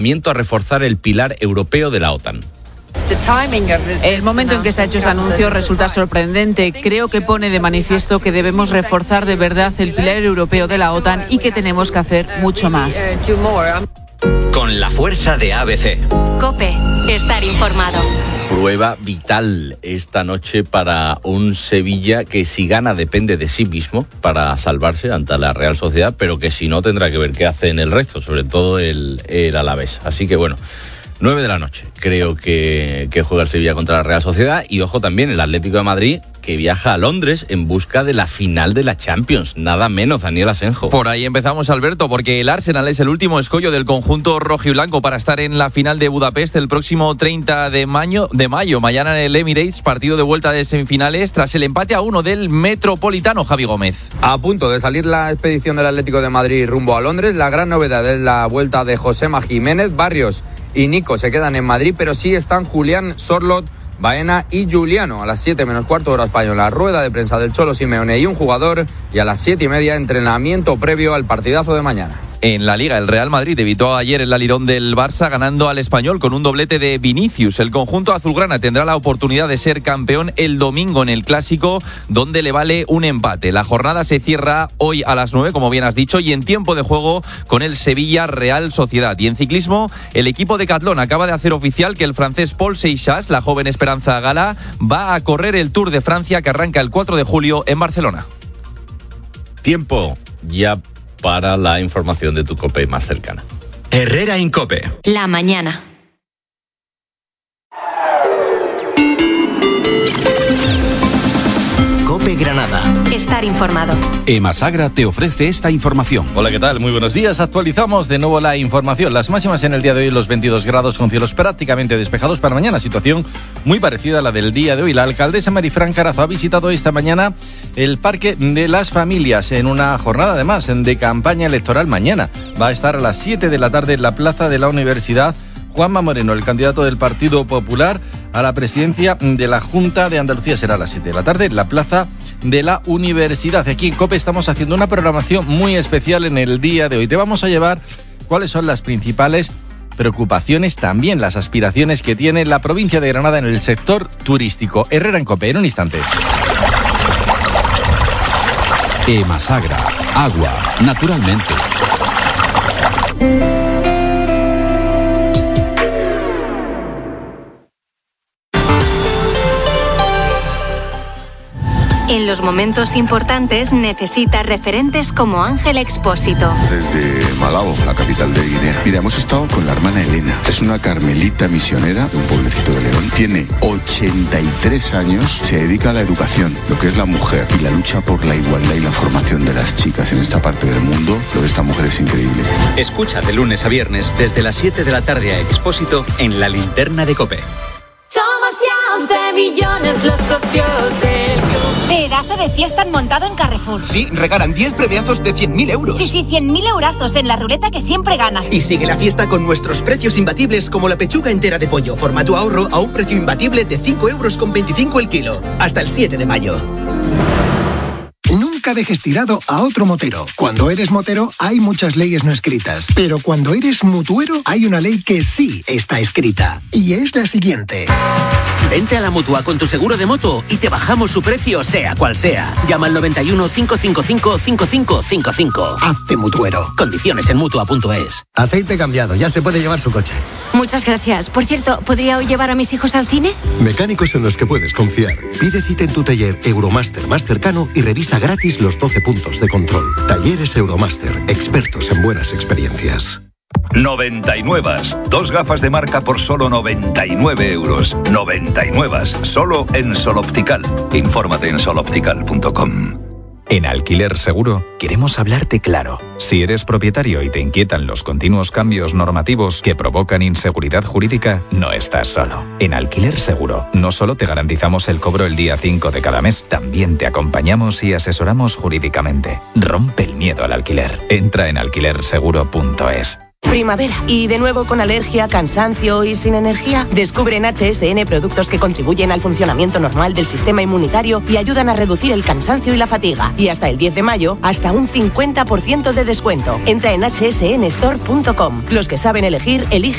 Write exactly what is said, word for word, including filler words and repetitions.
a reforzar el pilar europeo de la OTAN. El momento en que se ha hecho ese anuncio resulta sorprendente. Creo que pone de manifiesto que debemos reforzar de verdad el pilar europeo de la OTAN y que tenemos que hacer mucho más. Con la fuerza de A B C. COPE, estar informado. Prueba vital esta noche para un Sevilla que si gana depende de sí mismo para salvarse ante la Real Sociedad, pero que si no tendrá que ver qué hace en el resto, sobre todo el, el Alavés. Así que bueno, nueve de la noche creo que, que juega el Sevilla contra la Real Sociedad y ojo también el Atlético de Madrid que viaja a Londres en busca de la final de la Champions, nada menos, Daniel Asenjo. Por ahí empezamos, Alberto, porque el Arsenal es el último escollo del conjunto rojiblanco para estar en la final de Budapest el próximo treinta de mayo, de mayo, mañana en el Emirates, partido de vuelta de semifinales tras el empate a uno del Metropolitano, Javi Gómez. A punto de salir la expedición del Atlético de Madrid rumbo a Londres, la gran novedad es la vuelta de Josema Jiménez, Barrios y Nico se quedan en Madrid, pero sí están Julián, Sorlot, Baena y Juliano. A las siete menos cuarto hora española, rueda de prensa del Cholo Simeone y un jugador, y a las siete y media entrenamiento previo al partidazo de mañana. En la Liga, el Real Madrid evitó ayer el alirón del Barça ganando al Español con un doblete de Vinicius. El conjunto azulgrana tendrá la oportunidad de ser campeón el domingo en el Clásico, donde le vale un empate. La jornada se cierra hoy a las nueve, como bien has dicho, y en tiempo de juego con el Sevilla Real Sociedad. Y en ciclismo, el equipo de Decathlon acaba de hacer oficial que el francés Paul Seixas, la joven Esperanza Gala, va a correr el Tour de Francia que arranca el cuatro de julio en Barcelona. Tiempo ya para la información de tu COPE más cercana. Herrera Incope. La mañana. COPE Granada. Estar informado. Emasagra te ofrece esta información. Hola, ¿qué tal? Muy buenos días. Actualizamos de nuevo la información. Las máximas en el día de hoy, los veintidós grados con cielos prácticamente despejados para mañana. Situación muy parecida a la del día de hoy. La alcaldesa Marifran Carazo ha visitado esta mañana el Parque de las Familias en una jornada además de campaña electoral mañana. Va a estar a las siete de la tarde en la plaza de la Universidad. Juanma Moreno, el candidato del Partido Popular a la presidencia de la Junta de Andalucía, será a las siete de la tarde en la plaza de la Universidad. Aquí en COPE estamos haciendo una programación muy especial en el día de hoy. Te vamos a llevar cuáles son las principales preocupaciones, también las aspiraciones que tiene la provincia de Granada en el sector turístico. Herrera en COPE, en un instante. Emasagra, agua, naturalmente. En los momentos importantes necesitas referentes como Ángel Expósito. Desde Malabo, la capital de Guinea. Mira, hemos estado con la hermana Elena. Es una carmelita misionera de un pueblecito de León. Tiene ochenta y tres años. Se dedica a la educación, lo que es la mujer y la lucha por la igualdad y la formación de las chicas en esta parte del mundo. Lo de esta mujer es increíble. Escucha de lunes a viernes desde las siete de la tarde a Expósito en la linterna de COPE. Somos ya once millones los socios del club. Pedazo de fiesta han montado en Carrefour. Sí, regalan diez premiazos de cien mil euros. Sí, sí, cien mil eurazos en la ruleta que siempre ganas. Y sigue la fiesta con nuestros precios imbatibles como la pechuga entera de pollo, formato ahorro a un precio imbatible de cinco euros con veinticinco el kilo. Hasta el siete de mayo. Nunca dejes tirado a otro motero. Cuando eres motero hay muchas leyes no escritas, pero cuando eres mutuero hay una ley que sí está escrita, y es la siguiente. Vente a la Mutua con tu seguro de moto y te bajamos su precio sea cual sea. Llama al noventa y uno, cinco cinco cinco, cinco cinco cinco cinco. Hazte mutuero. Condiciones en mutua punto es. Aceite cambiado, ya se puede llevar su coche. Muchas gracias. Por cierto, ¿podría hoy llevar a mis hijos al cine? Mecánicos en los que puedes confiar. Pide cita en tu taller Euromaster más cercano y revisa gratis los doce puntos de control. Talleres Euromaster, expertos en buenas experiencias. noventa y nueve. Dos gafas de marca por solo noventa y nueve euros. noventa y nueve. Solo en Sol Optical. Infórmate en sol optical punto com. En Alquiler Seguro queremos hablarte claro. Si eres propietario y te inquietan los continuos cambios normativos que provocan inseguridad jurídica, no estás solo. En Alquiler Seguro no solo te garantizamos el cobro el día cinco de cada mes, también te acompañamos y asesoramos jurídicamente. Rompe el miedo al alquiler. Entra en alquiler seguro punto es. Primavera. ¿Y de nuevo con alergia, cansancio y sin energía? Descubre en H S N productos que contribuyen al funcionamiento normal del sistema inmunitario y ayudan a reducir el cansancio y la fatiga. Y hasta el diez de mayo, hasta un cincuenta por ciento de descuento. Entra en hache ese ene store punto com. Los que saben elegir, eligen.